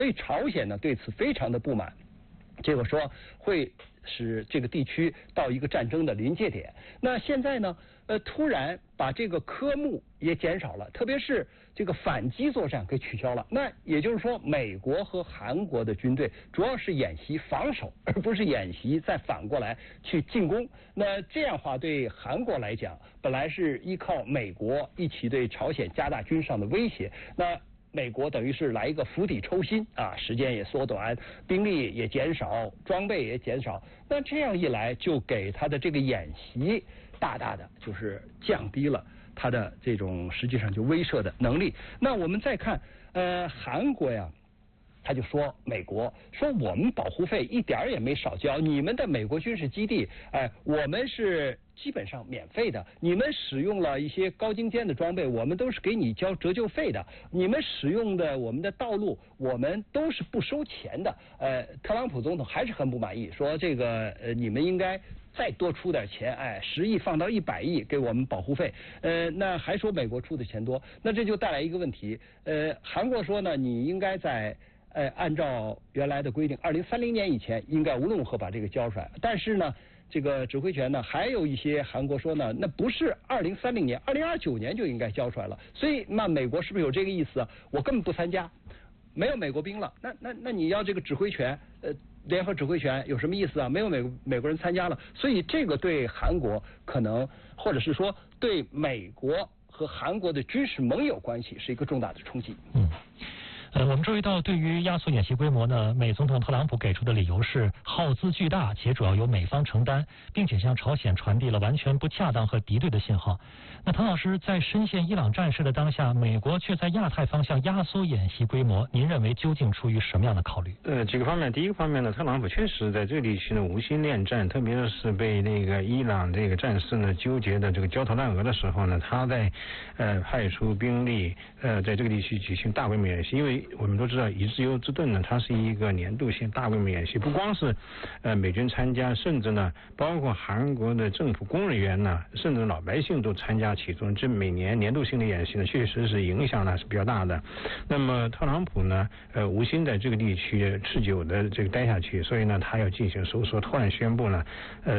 所以朝鲜呢对此非常的不满，结果说会使这个地区到一个战争的临界点。那现在呢，突然把这个科目也减少了，特别是这个反击作战给取消了。那也就是说，美国和韩国的军队主要是演习防守，而不是演习再反过来去进攻。那这样的话，对韩国来讲，本来是依靠美国一起对朝鲜加大军事上的威胁，那美国等于是来一个釜底抽薪啊，时间也缩短，兵力也减少，装备也减少。那这样一来，就给他的这个演习大大的就是降低了他的这种实际上就威慑的能力。那我们再看韩国呀，他就说美国说我们保护费一点也没少交，你们的美国军事基地，我们是基本上免费的，你们使用了一些高精尖的装备，我们都是给你交折旧费的，你们使用的我们的道路，我们都是不收钱的。特朗普总统还是很不满意，说这个你们应该再多出点钱，10亿放到100亿给我们保护费，那还说美国出的钱多，那这就带来一个问题，韩国说呢，你应该在按照原来的规定，2030年以前应该无论如何把这个交出来，但是呢，这个指挥权呢，还有一些韩国说呢，那不是2030年，2029年就应该交出来了，所以那美国是不是有这个意思啊？我根本不参加，没有美国兵了，那你要这个指挥权，联合指挥权有什么意思啊？没有美国人参加了，所以这个对韩国可能，或者是说对美国和韩国的军事盟友关系是一个重大的冲击。 我们注意到，对于压缩演习规模呢，美总统特朗普给出的理由是耗资巨大，且主要由美方承担，并且向朝鲜传递了完全不恰当和敌对的信号。那唐老师，在深陷伊朗战事的当下，美国却在亚太方向压缩演习规模，您认为究竟出于什么样的考虑？ 几个方面。第一个方面呢，特朗普确实在这个地区呢无心恋战，特别是被那个伊朗这个战事呢纠结的这个焦头烂额的时候呢，他在派出兵力在这个地区举行大规模演习，因为我们都知道以自由之盾呢，它是一个年度性大规模演习，不光是美军参加，甚至呢包括韩国的政府工人员呢，甚至老百姓都参加其中。这每年年度性的演习呢，确实是影响呢是比较大的。那么特朗普呢无心在这个地区持久的这个待下去，所以呢他要进行收缩，突然宣布呢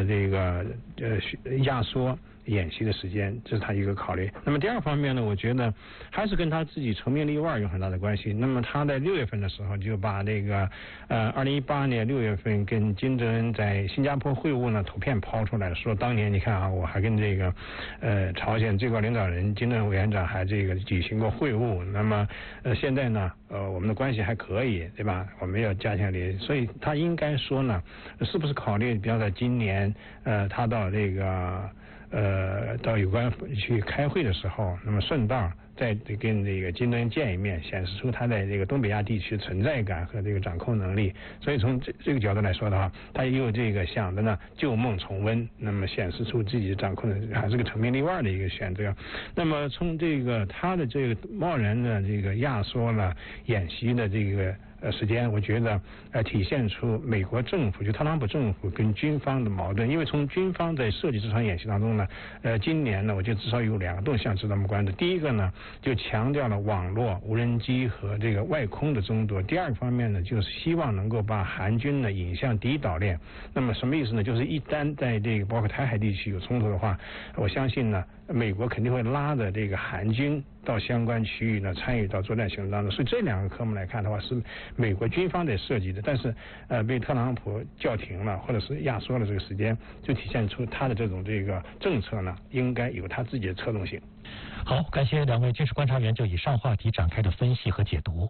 压缩演习的时间，这是他一个考虑。那么第二方面呢，我觉得还是跟他自己成名立万有很大的关系。那么他在6月份的时候就把这个2018年6月份跟金正恩在新加坡会晤呢图片抛出来了，说当年你看啊，我还跟这个朝鲜最高领导人金正恩委员长还这个举行过会晤。那么现在呢我们的关系还可以，对吧？我们要加强联系，所以他应该说呢，是不是考虑比方在今年他到这个到有关去开会的时候，那么顺道再跟这个金正恩见一面，显示出他在这个东北亚地区存在感和这个掌控能力。所以从这个角度来说的话，他也有这个想的呢旧梦重温，那么显示出自己的掌控能力，还是个成名立万的一个选择。那么从这个他的这个贸然的这个压缩了演习的这个时间，我觉得体现出美国政府就特朗普政府跟军方的矛盾。因为从军方在设计这场演习当中呢，今年呢我觉得至少有2个动向值得我们关注。第一个呢就强调了网络、无人机和这个外空的争夺。第二个方面呢就是希望能够把韩军呢引向第一岛链。那么什么意思呢？就是一旦在这个包括台海地区有冲突的话，我相信呢美国肯定会拉着这个韩军到相关区域呢参与到作战行动当中。所以这2个科目来看的话，是美国军方在设计的，但是被特朗普叫停了，或者是压缩了这个时间，就体现出他的这个政策呢应该有他自己的策动性。 好，感谢2位军事观察员就以上话题展开的分析和解读。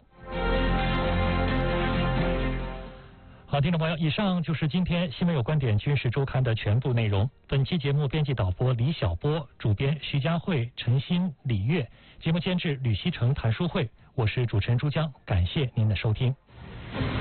好，听众朋友，以上就是今天新闻有观点军事周刊的全部内容。本期节目编辑导播李晓波，主编徐佳慧、陈鑫、李月，节目监制吕希成、谭淑慧，我是主持人朱江，感谢您的收听。